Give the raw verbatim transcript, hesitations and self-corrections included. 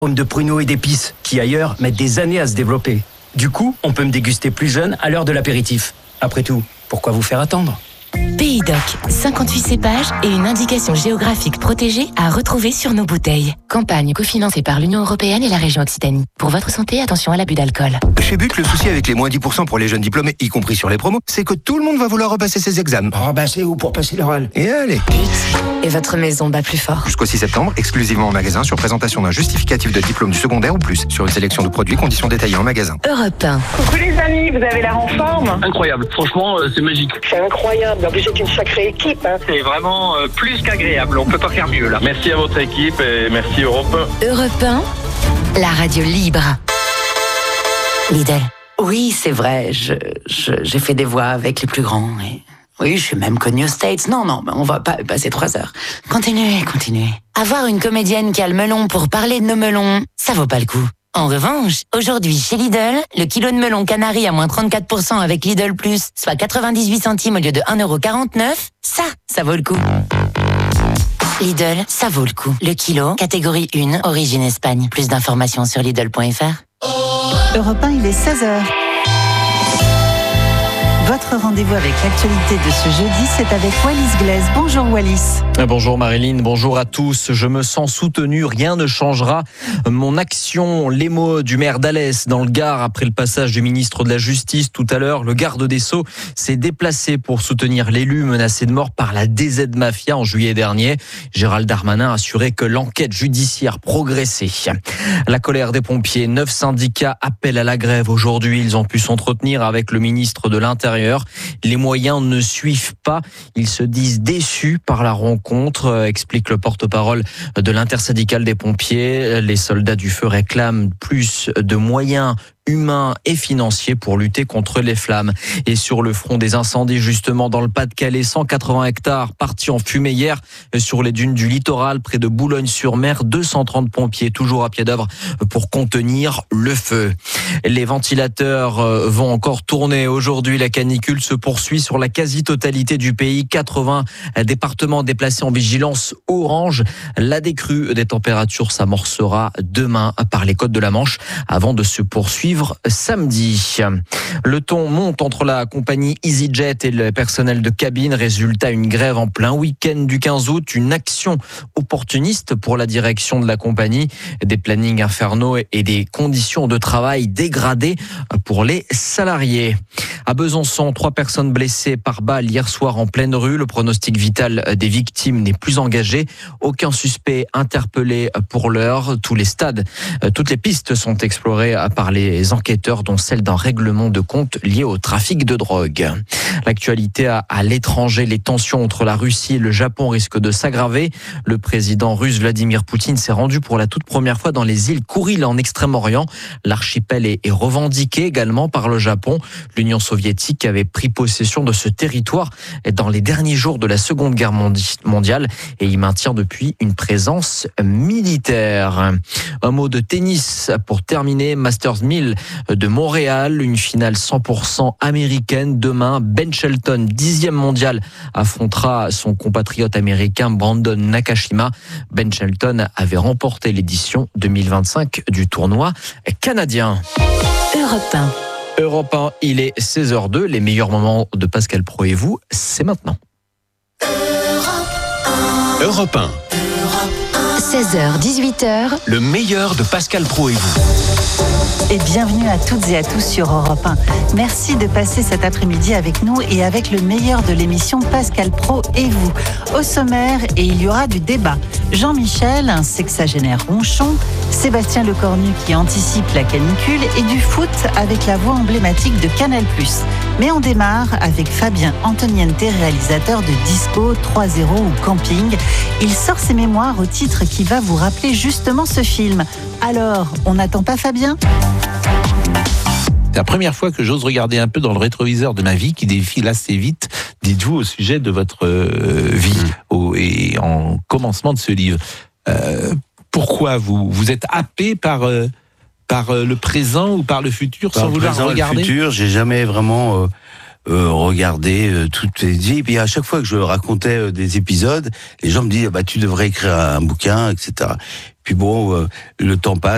de pruneaux et d'épices, qui ailleurs mettent des années à se développer. Du coup, on peut me déguster plus jeune à l'heure de l'apéritif. Après tout, pourquoi vous faire attendre ? Pays Doc, cinquante-huit cépages et une indication géographique protégée à retrouver sur nos bouteilles. Campagne cofinancée par l'Union Européenne et la région Occitanie. Pour votre santé, attention à l'abus d'alcool. Chez But, le souci avec les moins dix pour cent pour les jeunes diplômés, y compris sur les promos, c'est que tout le monde va vouloir repasser ses examens. Oh bah c'est où pour passer l'oral ? Et allez. But, et votre maison bat plus fort. Jusqu'au six septembre, exclusivement en magasin, sur présentation d'un justificatif de diplôme du secondaire ou plus, sur une sélection de produits, conditions détaillées en magasin. Europe un. Coucou les amis, vous avez l'air en forme. Incroyable, franchement, euh, c'est magique. C'est incroyable, en plus c'est une sacrée équipe. Hein. C'est vraiment euh, plus qu'agréable, on peut pas faire mieux là. Merci à votre équipe et merci Europe un. Europe un, la radio libre. Lidl. Oui, c'est vrai, je, je, j'ai fait des voix avec les plus grands. Et... Oui, je suis même connue aux States. Non, non, on va pas passer trois heures. Continuez, continuez. Avoir une comédienne qui a le melon pour parler de nos melons, ça vaut pas le coup. En revanche, aujourd'hui, chez Lidl, le kilo de melon canari à moins trente-quatre pour cent avec Lidl Plus, soit quatre-vingt-dix-huit centimes au lieu de un euro quarante-neuf, ça, ça vaut le coup. Lidl, ça vaut le coup. Le kilo, catégorie un, origine Espagne. Plus d'informations sur Lidl point F R. Europe un, il est seize heures. Votre rendez-vous avec l'actualité de ce jeudi, c'est avec Wallis Glaise. Bonjour Wallis. Bonjour Marilyn, bonjour à tous. Je me sens soutenu, rien ne changera. Mon action, les mots du maire d'Alès dans le Gard après le passage du ministre de la Justice tout à l'heure. Le garde des Sceaux s'est déplacé pour soutenir l'élu menacé de mort par la D Z Mafia en juillet dernier. Gérald Darmanin a assuré que l'enquête judiciaire progressait. La colère des pompiers, neuf syndicats appellent à la grève aujourd'hui. Ils ont pu s'entretenir avec le ministre de l'Intérieur. Les moyens ne suivent pas. Ils se disent déçus par la rencontre, explique le porte-parole de l'intersyndicale des pompiers. Les soldats du feu réclament plus de moyens humains et financiers pour lutter contre les flammes. Et sur le front des incendies, justement dans le Pas-de-Calais, cent quatre-vingts hectares partis en fumée hier sur les dunes du littoral près de Boulogne-sur-Mer. deux cent trente pompiers toujours à pied d'œuvre pour contenir le feu. Les ventilateurs vont encore tourner aujourd'hui. La canicule se poursuit sur la quasi-totalité du pays. quatre-vingts départements déplacés en vigilance orange. La décrue des températures s'amorcera demain par les côtes de la Manche avant de se poursuivre samedi. Le ton monte entre la compagnie EasyJet et le personnel de cabine. Résultat, une grève en plein week-end du quinze août. Une action opportuniste pour la direction de la compagnie. Des plannings infernaux et des conditions de travail dégradées pour les salariés. À Besançon, trois personnes blessées par balle hier soir en pleine rue. Le pronostic vital des victimes n'est plus engagé. Aucun suspect interpellé pour l'heure. Tous les stades, toutes les pistes sont explorées par les enquêteurs, dont celle d'un règlement de compte lié au trafic de drogue. L'actualité à, à l'étranger, les tensions entre la Russie et le Japon risquent de s'aggraver. Le président russe Vladimir Poutine s'est rendu pour la toute première fois dans les îles Kouril en Extrême-Orient. L'archipel est, est revendiqué également par le Japon. L'Union soviétique avait pris possession de ce territoire dans les derniers jours de la Seconde Guerre mondiale et y maintient depuis une présence militaire. Un mot de tennis pour terminer. Masters mille de Montréal, une finale cent pour cent américaine. Demain, Ben Shelton, dixième mondial, affrontera son compatriote américain Brandon Nakashima. Ben Shelton avait remporté l'édition deux mille vingt-cinq du tournoi canadien. Europe un. Europe un, il est seize heures deux. Les meilleurs moments de Pascal Praud et vous, c'est maintenant. Europe un. seize heures, dix-huit heures. Le meilleur de Pascal Praud et vous. Et bienvenue à toutes et à tous sur Europe un. Merci de passer cet après-midi avec nous et avec le meilleur de l'émission Pascal Praud et vous. Au sommaire, et il y aura du débat. Jean-Michel, un sexagénaire ronchon, Sébastien Lecornu qui anticipe la canicule et du foot avec la voix emblématique de Canal plus. Mais on démarre avec Fabien Antoniente, réalisateur de Disco, trois zéro ou Camping. Il sort ses mémoires au titre qui va vous rappeler justement ce film. Alors, on n'attend pas Fabien ? C'est la première fois que j'ose regarder un peu dans le rétroviseur de ma vie qui défile assez vite, dites-vous, au sujet de votre euh, vie mmh. au, et en commencement de ce livre. Euh, pourquoi vous, vous êtes happé par, euh, par euh, le présent ou par le futur par sans le vouloir présent, regarder ? Le futur, j'ai jamais vraiment... Euh... Euh, regarder euh, toutes les vies. Et puis à chaque fois que je racontais euh, des épisodes, les gens me disaient bah tu devrais écrire un bouquin, et cetera. Puis bon, euh, le temps passe.